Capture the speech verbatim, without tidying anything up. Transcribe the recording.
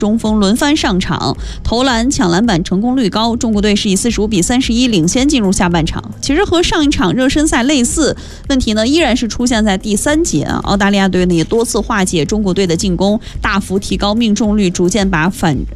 中锋轮番上场，投篮、抢篮板成功率高，中国队是以四十五比三十一领先进入下半场。其实和上一场热身赛类似，问题呢依然是出现在第三节啊。澳大利亚队呢也多次化解中国队的进攻，大幅提高命中率，逐渐把反